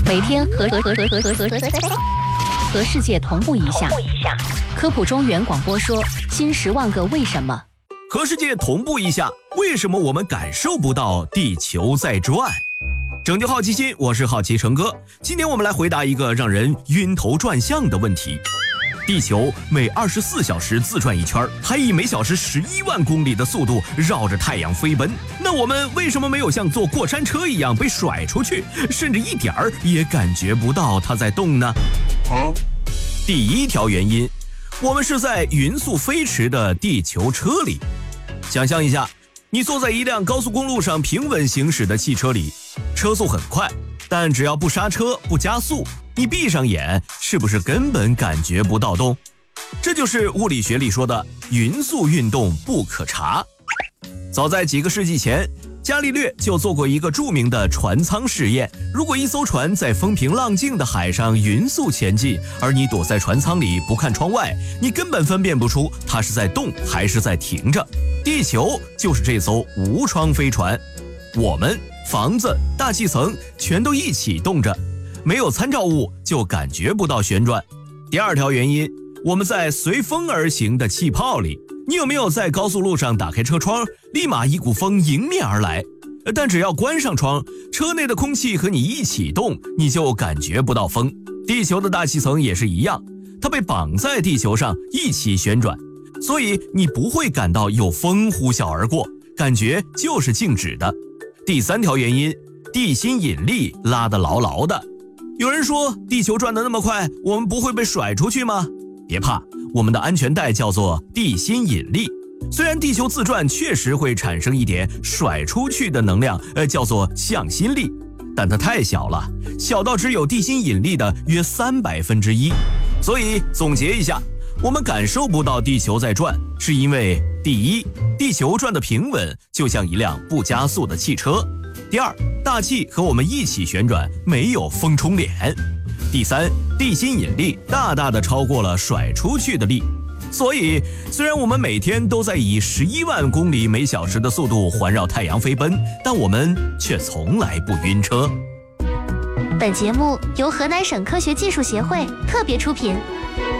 每天和世界同步一下。科普中原广播说：新10万个为什么。 和世界同步一下，为什么我们感受不到地球在转？拯救好奇心，我是好奇成哥。今天我们来回答一个让人晕头转向的问题。地球每24小时自转一圈，还以每小时11万公里的速度绕着太阳飞奔。那我们为什么没有像坐过山车一样被甩出去，甚至一点儿也感觉不到它在动呢？第一条原因，我们是在匀速飞驰的地球车里。想象一下，你坐在一辆高速公路上平稳行驶的汽车里，车速很快，但只要不刹车不加速，你闭上眼是不是根本感觉不到动？这就是物理学里说的匀速运动不可察。早在几个世纪前，伽利略就做过一个著名的船舱试验。如果一艘船在风平浪静的海上匀速前进，而你躲在船舱里不看窗外，你根本分辨不出它是在动还是在停着。地球就是这艘无窗飞船，我们、房子、大气层全都一起动着，没有参照物就感觉不到旋转。第二条原因，我们在随风而行的气泡里。你有没有在高速路上打开车窗，立马一股风迎面而来？但只要关上窗，车内的空气和你一起动，你就感觉不到风。地球的大气层也是一样，它被绑在地球上一起旋转，所以你不会感到有风呼啸而过，感觉就是静止的。第三条原因，地心引力拉得牢牢的。有人说地球转得那么快，我们不会被甩出去吗？别怕，我们的安全带叫做地心引力。虽然地球自转确实会产生一点甩出去的能量，叫做向心力，但它太小了，小到只有地心引力的约1/300。所以总结一下，我们感受不到地球在转，是因为第一，地球转得平稳，就像一辆不加速的汽车；第二，大气和我们一起旋转，没有风冲脸；第三，地心引力大大的超过了甩出去的力。所以虽然我们每天都在以11万公里每小时的速度环绕太阳飞奔，但我们却从来不晕车。 本节目由河南省科学技术协会特别出品。